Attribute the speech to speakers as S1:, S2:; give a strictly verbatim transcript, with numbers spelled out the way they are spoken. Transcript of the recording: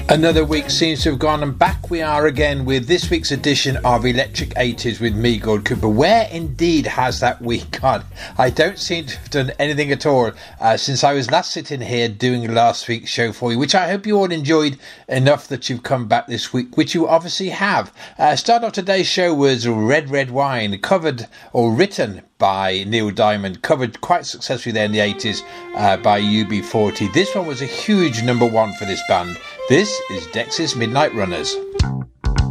S1: Another week seems to have gone, and back we are again with this week's edition of Electric eighties with me, Gord Cooper. Where indeed has that week gone? I don't seem to have done anything at all uh, since I was last sitting here doing last week's show for you, which I hope you all enjoyed enough that you've come back this week, which you obviously have. Uh, start off today's show was Red Red Wine, covered or written by Neil Diamond, covered quite successfully there in the eighties uh, by U B forty. This one was a huge number one for this band. This is Dexys Midnight Runners.